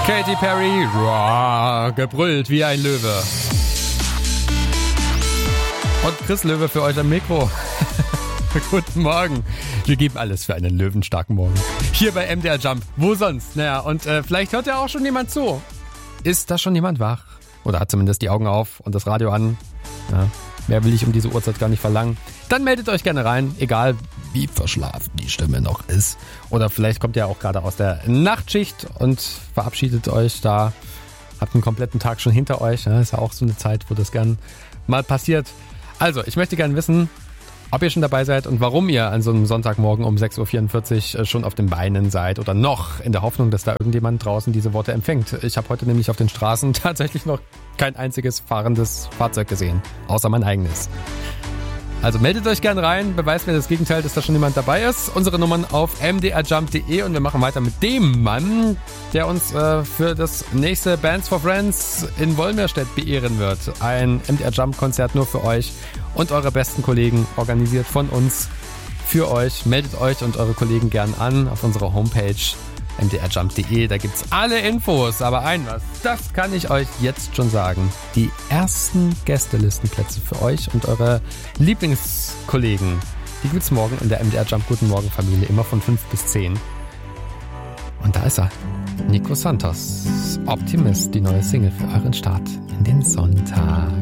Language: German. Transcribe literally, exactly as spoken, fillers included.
Katy Perry, roar, gebrüllt wie ein Löwe. Und Chris Löwe für euch am Mikro. Guten Morgen. Wir geben alles für einen löwenstarken Morgen. Hier bei M D R Jump. Wo sonst? Naja, und äh, vielleicht hört ja auch schon jemand zu. Ist da schon jemand wach? Oder hat zumindest die Augen auf und das Radio an? Ja, mehr will ich um diese Uhrzeit gar nicht verlangen. Dann meldet euch gerne rein, egal wie verschlafen die Stimme noch ist. Oder vielleicht kommt ihr auch gerade aus der Nachtschicht und verabschiedet euch da. Habt einen kompletten Tag schon hinter euch. Ja, ist ja auch so eine Zeit, wo das gern mal passiert. Also, ich möchte gerne wissen, ob ihr schon dabei seid und warum ihr an so einem Sonntagmorgen um sechs Uhr vierundvierzig schon auf den Beinen seid oder noch in der Hoffnung, dass da irgendjemand draußen diese Worte empfängt. Ich habe heute nämlich auf den Straßen tatsächlich noch kein einziges fahrendes Fahrzeug gesehen, außer mein eigenes. Also meldet euch gerne rein, beweist mir das Gegenteil, dass da schon jemand dabei ist. Unsere Nummern auf m d r jump punkt d e und wir machen weiter mit dem Mann, der uns äh, für das nächste Bands for Friends in Wolmirstedt beehren wird. Ein M D R Jump Konzert nur für euch und eure besten Kollegen, organisiert von uns für euch. Meldet euch und eure Kollegen gern an auf unserer Homepage m d r jump punkt d e. Da gibt's alle Infos, aber ein was, das kann ich euch jetzt schon sagen. Die ersten Gästelistenplätze für euch und eure Lieblingskollegen, die gibt's morgen in der M D R Jump Guten Morgen Familie, immer von fünf bis zehn. Und da ist er, Nico Santos, Optimist, die neue Single für euren Start in den Sonntag.